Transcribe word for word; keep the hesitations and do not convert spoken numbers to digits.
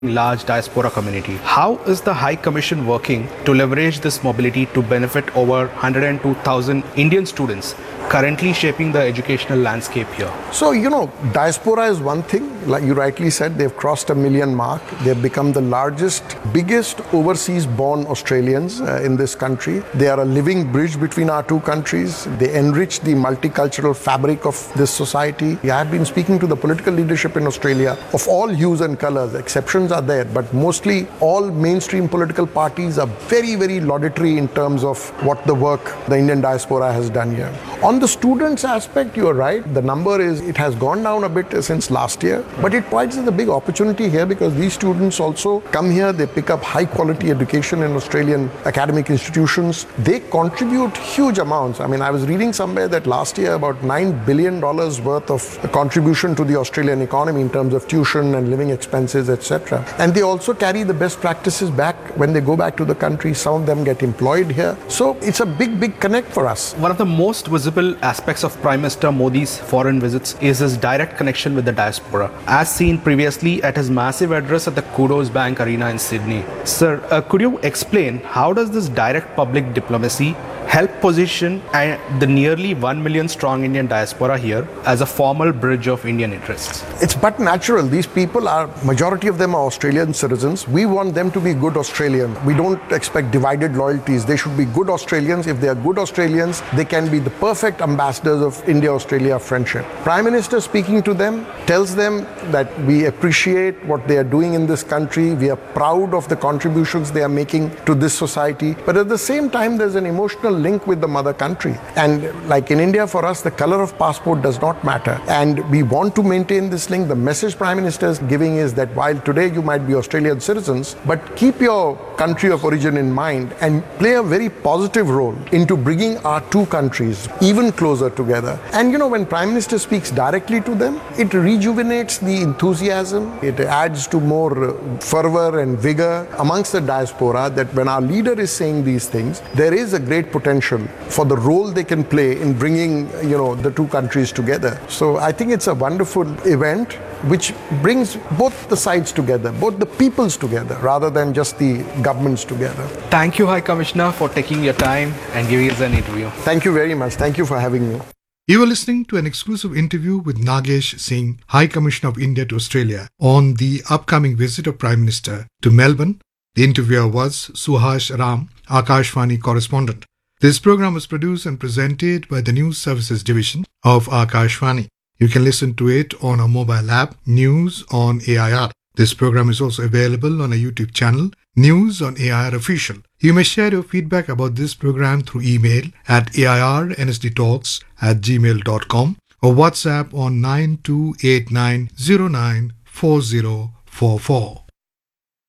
large diaspora community. How is the High Commission working to leverage this mobility to benefit over one hundred two thousand Indian students currently shaping the educational landscape here? So, you know, diaspora is one thing. Like you rightly said, they've crossed a million mark. They've become the largest, biggest overseas born Australians uh, in this country. They are a living bridge between our two countries. They enrich the multicultural fabric of this society. I have been speaking to the political leadership in Australia of all hues and colors. Exceptions are there, but mostly all mainstream political parties are very, very laudatory in terms of what the work the Indian diaspora has done here. On the students aspect, you are right. The number is, it has gone down a bit since last year, but it provides us a big opportunity here because these students also come here, they pick up high quality education in Australian academic institutions. They contribute huge amounts. I mean, I was reading somewhere that last year about nine billion dollars worth of contribution to the Australian economy in terms of tuition and living expenses, et cetera. And they also carry the best practices back when they go back to the country. Some of them get employed here. So it's a big, big connect for us. One of the most visible aspects of Prime Minister Modi's foreign visits is his direct connection with the diaspora, as seen previously at his massive address at the Kudos Bank Arena in Sydney. Sir, uh, could you explain how does this direct public diplomacy help position uh, the nearly one million strong Indian diaspora here as a formal bridge of Indian interests? It's but natural. These people are, majority of them are Australian citizens. We want them to be good Australians. We don't expect divided loyalties. They should be good Australians. If they are good Australians, they can be the perfect ambassadors of India-Australia friendship. Prime Minister speaking to them tells them that we appreciate what they are doing in this country. We are proud of the contributions they are making to this society. But at the same time, there's an emotional link with the mother country. And like in India, for us, the color of passport does not matter. And we want to maintain this link. The message Prime Minister is giving is that while today you might be Australian citizens, but keep your country of origin in mind and play a very positive role into bringing our two countries even closer together. And you know, when Prime Minister speaks directly to them, it rejuvenates the enthusiasm. It adds to more fervor and vigor amongst the diaspora that when our leader is saying these things, there is a great potential for the role they can play in bringing, you know, the two countries together. So I think it's a wonderful event which brings both the sides together, both the peoples together, rather than just the governments together. Thank you, High Commissioner, for taking your time and giving us an interview. Thank you very much. Thank you for having me. You were listening to an exclusive interview with Nagesh Singh, High Commissioner of India to Australia, on the upcoming visit of Prime Minister to Melbourne. The interviewer was Suhash Ram, Akashvani correspondent. This program was produced and presented by the News Services Division of Akashvani. You can listen to it on our mobile app, News on A I R. This program is also available on our YouTube channel, News on A I R Official. You may share your feedback about this program through email at airnsdtalks at gmail dot com or WhatsApp on nine two eight nine zero nine four zero four four.